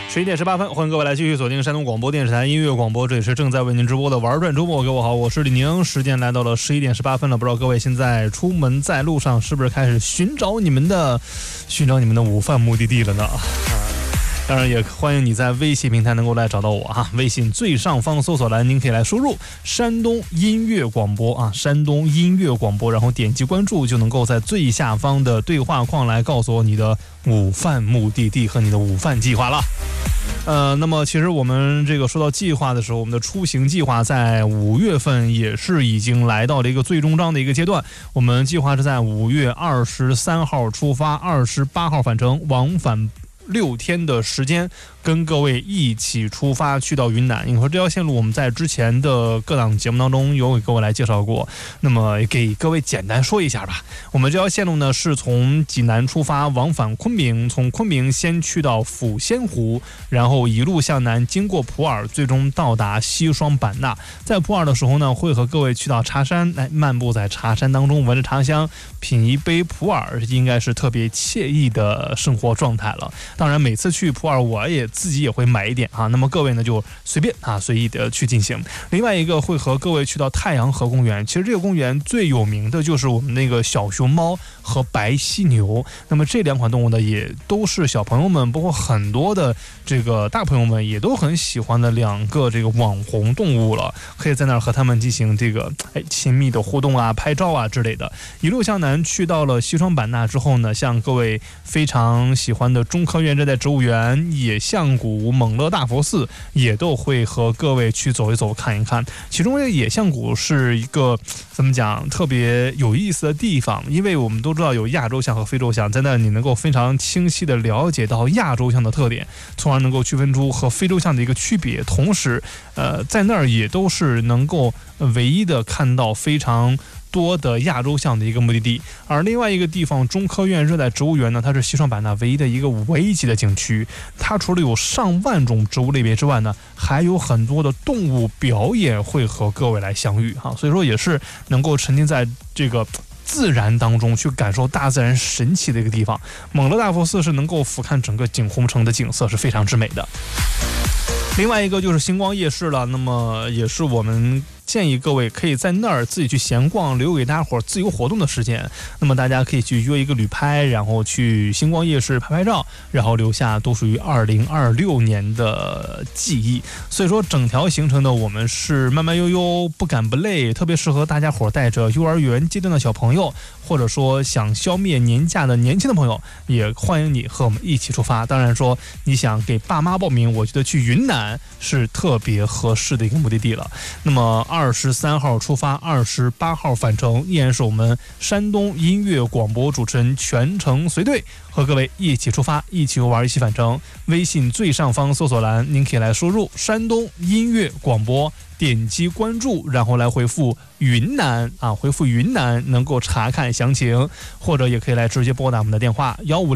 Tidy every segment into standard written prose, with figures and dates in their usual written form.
11点18分，欢迎各位来继续锁定山东广播电视台音乐广播，这里是正在为您直播的玩转周末。各位好，我是李宁，时间来到了11点18分了，不知道各位现在出门在路上是不是开始寻找你们的午饭目的地了呢？当然也欢迎你在微信平台能够来找到我哈，微信最上方搜索栏您可以来输入山东音乐广播啊，山东音乐广播，然后点击关注就能够在最下方的对话框来告诉我你的午饭目的地和你的午饭计划了。那么其实我们这个说到计划的时候，我们的出行计划在5月份也是已经来到了一个最终章的一个阶段。我们计划是在5月23号出发，28号返程，往返6天的时间，跟各位一起出发去到云南。你说这条线路我们在之前的各档节目当中有给各位来介绍过，那么给各位简单说一下吧。我们这条线路呢是从济南出发往返昆明，从昆明先去到抚仙湖，然后一路向南经过普洱，最终到达西双版纳。在普洱的时候呢，会和各位去到茶山，来漫步在茶山当中，闻着茶香，品一杯普洱，应该是特别惬意的生活状态了。当然每次去普洱我也自己也会买一点啊，那么各位呢就随便随意的去进行。另外一个会和各位去到太阳河公园，其实这个公园最有名的就是我们那个小熊猫和白犀牛，那么这两款动物呢也都是小朋友们包括很多的这个大朋友们也都很喜欢的两个这个网红动物了，可以在那儿和他们进行这个亲密的互动啊、拍照啊之类的。一路向南去到了西双版纳之后呢，像各位非常喜欢的中科院热带植物园、野象谷、蒙勒大佛寺也都会和各位去走一走看一看。其中这个野象谷是一个怎么讲特别有意思的地方，因为我们都知道有亚洲象和非洲象，在那你能够非常清晰的了解到亚洲象的特点，从而能够区分出和非洲象的一个区别。同时在那儿也都是能够唯一的看到非常多的亚洲象的一个目的地。而另外一个地方中科院热带植物园呢，它是西双版纳唯一的一个5 A 级的景区，它除了有上万种植物类别之外呢，还有很多的动物表演会和各位来相遇哈，所以说也是能够沉浸在这个自然当中去感受大自然神奇的一个地方。蒙勒大佛寺是能够俯瞰整个景洪城的景色，是非常之美的。另外一个就是星光夜市了，那么也是我们建议各位可以在那儿自己去闲逛，留给大家伙自由活动的时间。那么大家可以去约一个旅拍，然后去星光夜市拍拍照，然后留下都属于2026年的记忆。所以说整条行程呢，我们是慢慢悠悠，不赶不累，特别适合大家伙带着幼儿园阶段的小朋友，或者说想消灭年假的年轻的朋友，也欢迎你和我们一起出发。当然说你想给爸妈报名，我觉得去云南是特别合适的一个目的地了。那么23号出发，28号返程，依然是我们山东音乐广播主持人全程随队，和各位一起出发，一起游玩，一起返程。微信最上方搜索栏您可以来输入山东音乐广播，点击关注，然后来回复云南回复云南能够查看详情，或者也可以来直接拨打我们的电话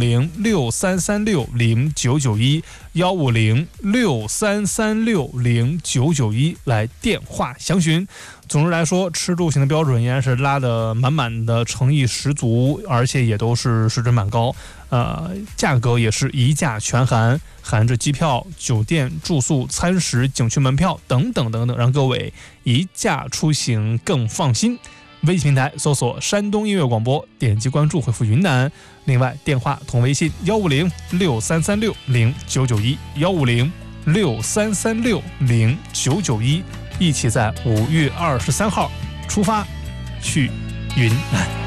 15063360991，15063360991来电话详询。总之来说，吃住行的标准依然是拉得满满的，诚意十足，而且也都是水准蛮高。价格也是一价全含，含着机票、酒店、住宿、餐食、景区门票等等等等，让各位一价出行更放心。微信平台搜索山东音乐广播，点击关注，回复云南。另外电话同微信15063360991，15063360991，一起在5月23号出发去云南。